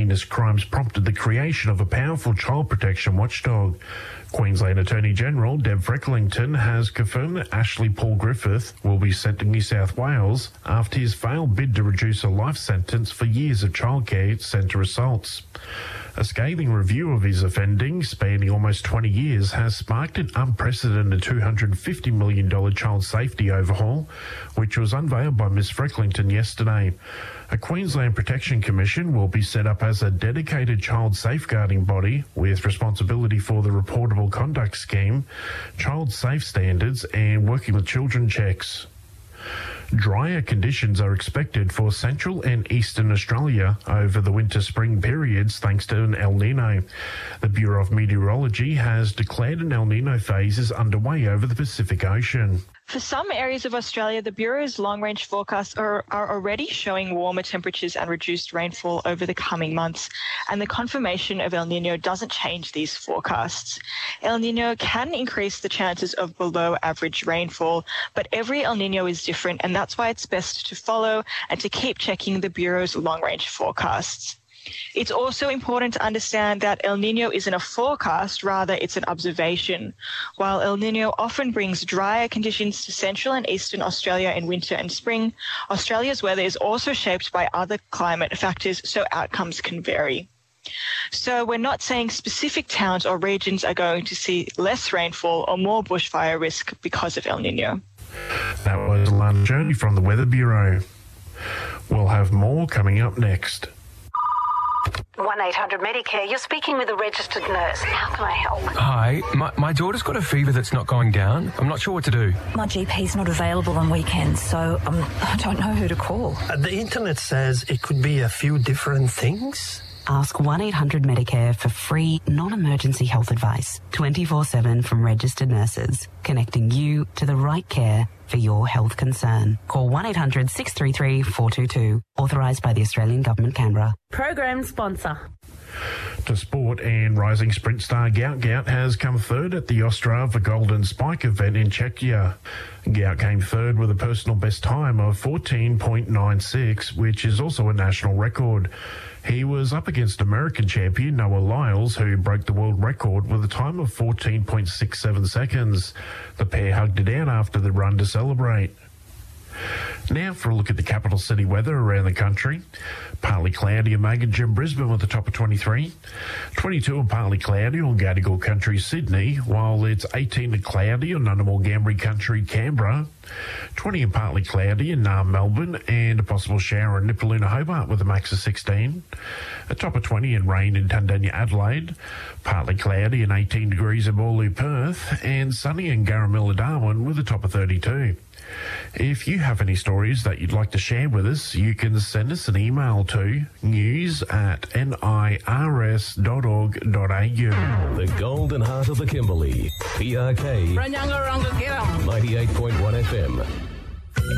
heinous crimes prompted the creation of a powerful child protection watchdog. Queensland Attorney-General Deb Frecklington has confirmed that Ashley Paul Griffith will be sent to New South Wales after his failed bid to reduce a life sentence for years of childcare centre assaults. A scathing review of his offending, spanning almost 20 years, has sparked an unprecedented $250 million child safety overhaul, which was unveiled by Ms Frecklington yesterday. A Queensland Protection Commission will be set up as a dedicated child safeguarding body with responsibility for the reportable conduct scheme, child safe standards and working with children checks. Drier conditions are expected for central and eastern Australia over the winter-spring periods thanks to an El Nino. The Bureau of Meteorology has declared an El Nino phase is underway over the Pacific Ocean. For some areas of Australia, the Bureau's long-range forecasts are already showing warmer temperatures and reduced rainfall over the coming months, and the confirmation of El Nino doesn't change these forecasts. El Nino can increase the chances of below-average rainfall, but every El Nino is different, and that's why it's best to follow and to keep checking the Bureau's long-range forecasts. It's also important to understand that El Nino isn't a forecast, rather it's an observation. While El Nino often brings drier conditions to central and eastern Australia in winter and spring, Australia's weather is also shaped by other climate factors, so outcomes can vary. So we're not saying specific towns or regions are going to see less rainfall or more bushfire risk because of El Nino. That was Alana Journey from the Weather Bureau. We'll have more coming up next. 1-800-Medicare, you're speaking with a registered nurse. How can I help? Hi, my daughter's got a fever that's not going down. I'm not sure what to do. My GP's not available on weekends, so I don't know who to call. The internet says it could be a few different things. Ask 1-800-Medicare for free, non-emergency health advice, 24/7 from registered nurses, connecting you to the right care for your health concern. Call 1-800-633-422, authorised by the Australian Government, Canberra. Program sponsor. To sport, and rising sprint star Gout Gout has come third at the Ostrava Golden Spike event in Czechia. Gout came third with a personal best time of 14.96, which is also a national record. He was up against American champion Noah Lyles, who broke the world record with a time of 14.67 seconds. The pair hugged it out after the run to celebrate. Now for a look at the capital city weather around the country. Partly cloudy and Meganjim in Brisbane with a top of 23. 22 and partly cloudy on Gadigal Country, Sydney, while it's 18 and cloudy on Ngunnawal Ngambri Country, Canberra. 20 and partly cloudy in Naarm, Melbourne, and a possible shower in Nipaluna, Hobart with a max of 16. A top of 20 and rain in Tundanya, Adelaide. Partly cloudy and 18 degrees in Morley, Perth, and sunny in Garamilla, Darwin with a top of 32. If you have any stories that you'd like to share with us, you can send us an email to news@nirs.org.au. The Golden Heart of the Kimberley, PRK 98.1 FM.